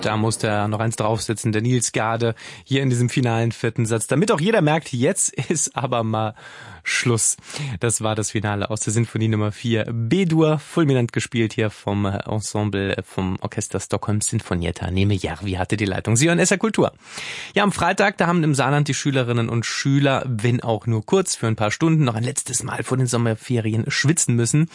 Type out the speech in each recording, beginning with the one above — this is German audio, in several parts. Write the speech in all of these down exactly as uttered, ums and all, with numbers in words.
Da musste er noch eins draufsetzen, der Nils Gade, hier in diesem finalen vierten Satz, damit auch jeder merkt, jetzt ist aber mal Schluss. Das war das Finale aus der Sinfonie Nummer vier. B-Dur, fulminant gespielt hier vom Ensemble, vom Orchester Stockholm Sinfonietta. Neme Järvi hatte die Leitung. Sie hören S R Kultur. Ja, am Freitag, da haben im Saarland die Schülerinnen und Schüler, wenn auch nur kurz, für ein paar Stunden, noch ein letztes Mal vor den Sommerferien schwitzen müssen.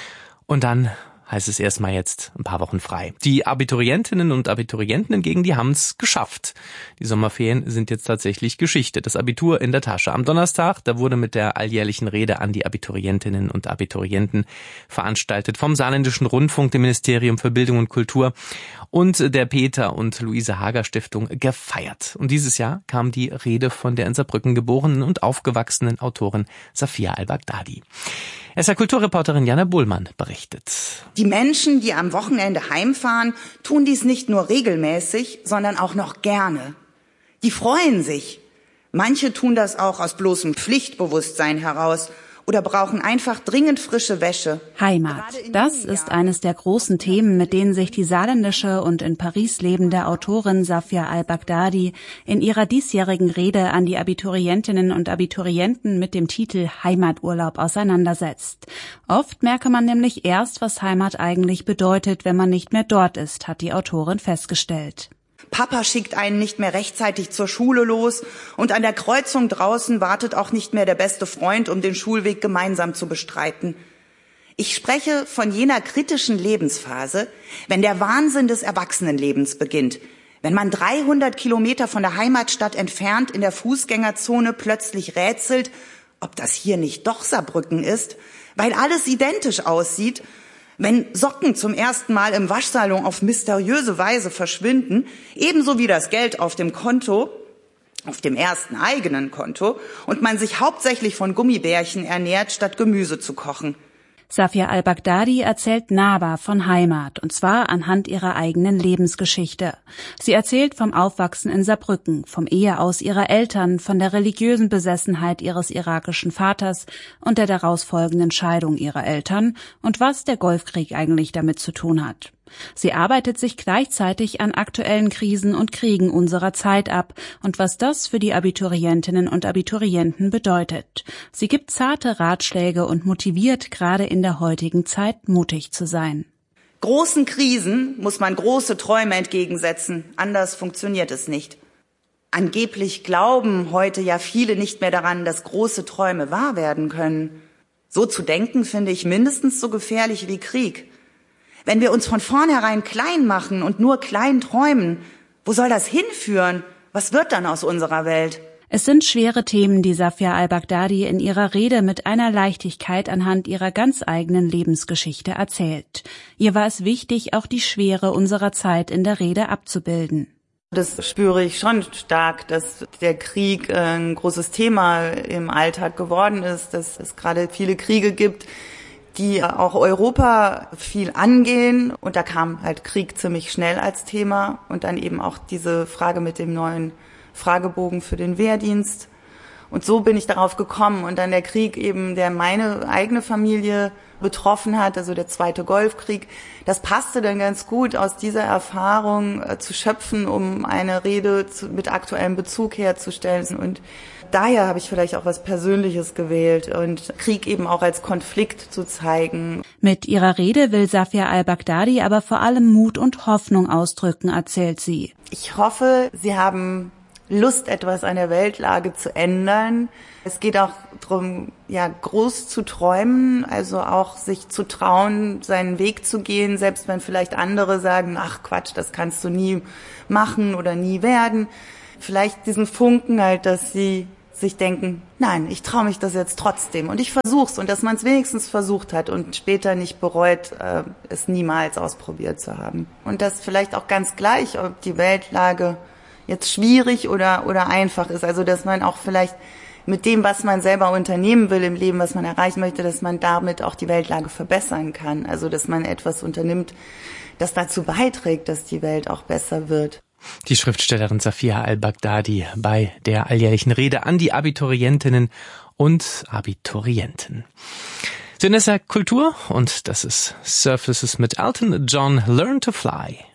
Und dann heißt es erstmal jetzt ein paar Wochen frei. Die Abiturientinnen und Abiturienten hingegen, die haben es geschafft. Die Sommerferien sind jetzt tatsächlich Geschichte. Das Abitur in der Tasche. Am Donnerstag, da wurde mit der alljährlichen Rede an die Abiturientinnen und Abiturienten veranstaltet vom Saarländischen Rundfunk, dem Ministerium für Bildung und Kultur und der Peter und Luise Hager Stiftung gefeiert. Und dieses Jahr kam die Rede von der in Saarbrücken geborenen und aufgewachsenen Autorin Safia Al-Baghdadi. S R Kulturreporterin Jana Buhlmann berichtet. Die Menschen, die am Wochenende heimfahren, tun dies nicht nur regelmäßig, sondern auch noch gerne. Die freuen sich. Manche tun das auch aus bloßem Pflichtbewusstsein heraus oder brauchen einfach dringend frische Wäsche. Heimat, das ist eines der großen Themen, mit denen sich die saarländische und in Paris lebende Autorin Safia Al-Baghdadi in ihrer diesjährigen Rede an die Abiturientinnen und Abiturienten mit dem Titel Heimaturlaub auseinandersetzt. Oft merke man nämlich erst, was Heimat eigentlich bedeutet, wenn man nicht mehr dort ist, hat die Autorin festgestellt. Papa schickt einen nicht mehr rechtzeitig zur Schule los und an der Kreuzung draußen wartet auch nicht mehr der beste Freund, um den Schulweg gemeinsam zu bestreiten. Ich spreche von jener kritischen Lebensphase, wenn der Wahnsinn des Erwachsenenlebens beginnt, wenn man dreihundert Kilometer von der Heimatstadt entfernt in der Fußgängerzone plötzlich rätselt, ob das hier nicht doch Saarbrücken ist, weil alles identisch aussieht. Wenn Socken zum ersten Mal im Waschsalon auf mysteriöse Weise verschwinden, ebenso wie das Geld auf dem Konto, auf dem ersten eigenen Konto, und man sich hauptsächlich von Gummibärchen ernährt, statt Gemüse zu kochen. Safia Al-Baghdadi erzählt nahbar von Heimat, und zwar anhand ihrer eigenen Lebensgeschichte. Sie erzählt vom Aufwachsen in Saarbrücken, vom Eheaus ihrer Eltern, von der religiösen Besessenheit ihres irakischen Vaters und der daraus folgenden Scheidung ihrer Eltern und was der Golfkrieg eigentlich damit zu tun hat. Sie arbeitet sich gleichzeitig an aktuellen Krisen und Kriegen unserer Zeit ab und was das für die Abiturientinnen und Abiturienten bedeutet. Sie gibt zarte Ratschläge und motiviert, gerade in der heutigen Zeit mutig zu sein. Großen Krisen muss man große Träume entgegensetzen, anders funktioniert es nicht. Angeblich glauben heute ja viele nicht mehr daran, dass große Träume wahr werden können. So zu denken finde ich mindestens so gefährlich wie Krieg. Wenn wir uns von vornherein klein machen und nur klein träumen, wo soll das hinführen? Was wird dann aus unserer Welt? Es sind schwere Themen, die Safia Al-Baghdadi in ihrer Rede mit einer Leichtigkeit anhand ihrer ganz eigenen Lebensgeschichte erzählt. Ihr war es wichtig, auch die Schwere unserer Zeit in der Rede abzubilden. Das spüre ich schon stark, dass der Krieg ein großes Thema im Alltag geworden ist, dass es gerade viele Kriege gibt, die auch Europa viel angehen. Und da kam halt Krieg ziemlich schnell als Thema. Und dann eben auch diese Frage mit dem neuen Fragebogen für den Wehrdienst. Und so bin ich darauf gekommen. Und dann der Krieg eben, der meine eigene Familie betroffen hat, also der zweite Golfkrieg. Das passte dann ganz gut, aus dieser Erfahrung äh, zu schöpfen, um eine Rede zu, mit aktuellem Bezug herzustellen. Und daher habe ich vielleicht auch was Persönliches gewählt und Krieg eben auch als Konflikt zu zeigen. Mit ihrer Rede will Safia Al-Baghdadi aber vor allem Mut und Hoffnung ausdrücken, erzählt sie. Ich hoffe, Sie haben Lust, etwas an der Weltlage zu ändern. Es geht auch darum, ja, groß zu träumen, also auch sich zu trauen, seinen Weg zu gehen, selbst wenn vielleicht andere sagen, ach Quatsch, das kannst du nie machen oder nie werden. Vielleicht diesen Funken halt, dass sie sich denken, nein, ich traue mich das jetzt trotzdem und ich versuch's, und dass man es wenigstens versucht hat und später nicht bereut, äh, es niemals ausprobiert zu haben. Und das vielleicht auch ganz gleich, ob die Weltlage jetzt schwierig oder oder einfach ist. Also dass man auch vielleicht mit dem, was man selber unternehmen will im Leben, was man erreichen möchte, dass man damit auch die Weltlage verbessern kann. Also dass man etwas unternimmt, das dazu beiträgt, dass die Welt auch besser wird. Die Schriftstellerin Safia Al-Baghdadi bei der alljährlichen Rede an die Abiturientinnen und Abiturienten. S R Kultur, und das ist Surfaces mit Elton John, Learn to Fly.